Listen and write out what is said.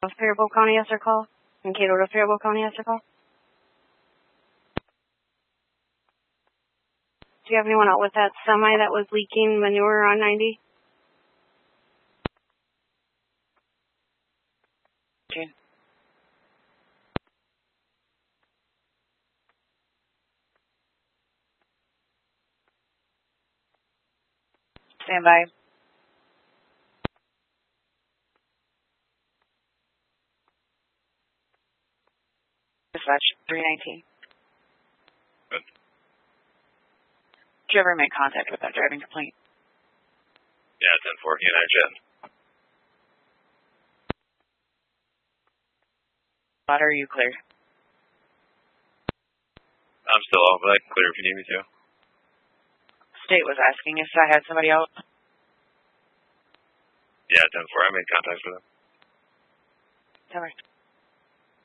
Faribault County answer call. Mankato to Faribault County answer call. Do you have anyone out with that semi that was leaking manure on 90? Okay. Stand by. Dispatch 319. Good. Did you ever make contact with that driving complaint? Yeah, 10-4, he and I chat. Water, are you clear? I'm still out, but I can clear if you need me to. State was asking if I had somebody out. Yeah, 10-4, I made contact with him.